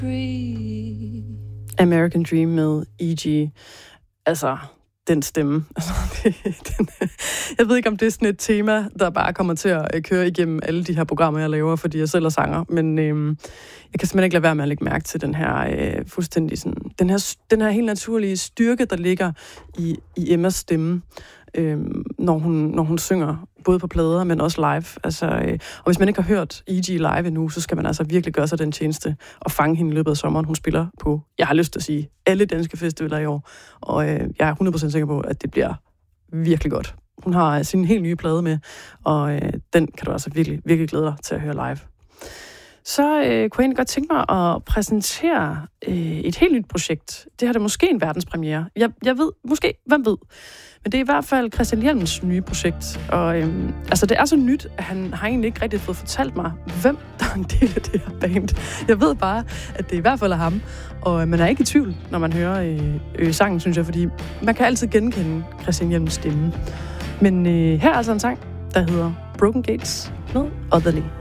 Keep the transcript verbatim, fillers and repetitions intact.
American Dream med E G. Altså, den stemme. Altså, det, den, jeg ved ikke, om det er sådan et tema, der bare kommer til at køre igennem alle de her programmer, jeg laver, fordi jeg selv er sanger. Men øhm, jeg kan simpelthen ikke lade være med at lægge mærke til den her øh, fuldstændig sådan, den her, den her helt naturlige styrke, der ligger i, i Emmas stemme, øh, når, hun, når hun synger, både på plader, men også live. Altså, øh, og hvis man ikke har hørt E G live endnu, så skal man altså virkelig gøre sig den tjeneste og fange hende i løbet af sommeren. Hun spiller på, jeg har lyst til at sige, alle danske festivaler i år. Og øh, jeg er hundrede procent sikker på, at det bliver virkelig godt. Hun har sin helt nye plade med, og øh, den kan du altså virkelig, virkelig glæde dig til at høre live. Så øh, kunne jeg egentlig godt tænke mig at præsentere øh, et helt nyt projekt. Det her er måske en verdenspremiere. Jeg, jeg ved, måske, hvem ved? Men det er i hvert fald Christian Hjelms nye projekt. Og øhm, altså, det er så nyt, at han har egentlig ikke rigtig fået fortalt mig, hvem der er en del af det her band. Jeg ved bare, at det i hvert fald er ham. Og man er ikke i tvivl, når man hører øh, øh, sangen, synes jeg, fordi man kan altid genkende Christian Hjelms stemme. Men øh, her er altså en sang, der hedder Broken Gates med Otherly.